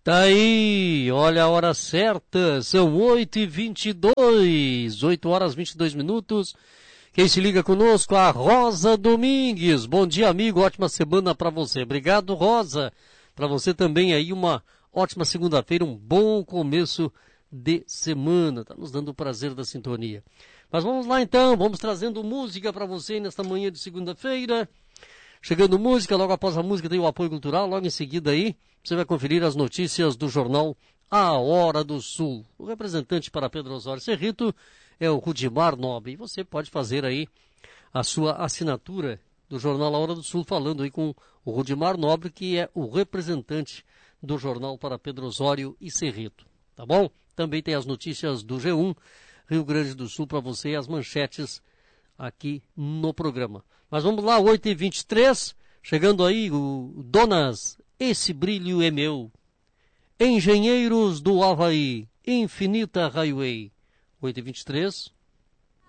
Tá aí, olha a hora certa, são 8h22, 8 horas 22 minutos. Quem se liga conosco, a Rosa Domingues. Bom dia, amigo, ótima semana para você. Obrigado, Rosa. Para você também aí uma ótima segunda-feira, um bom começo de semana. Tá nos dando o prazer da sintonia. Mas vamos lá então, vamos trazendo música para você nesta manhã de segunda-feira. Chegando música, logo após a música tem o apoio cultural, logo em seguida aí você vai conferir as notícias do jornal A Hora do Sul. O representante para Pedro Osório Cerrito é o Rudimar Nobre. E você pode fazer aí a sua assinatura do jornal A Hora do Sul, falando aí com o Rudimar Nobre, que é o representante do jornal para Pedro Osório e Cerrito. Tá bom? Também tem as notícias do G1 Rio Grande do Sul para você e as manchetes aqui no programa. Mas vamos lá, 8h23, chegando aí o Donas, Esse Brilho é Meu. Engenheiros do Havaí, Infinita Highway. 8h23.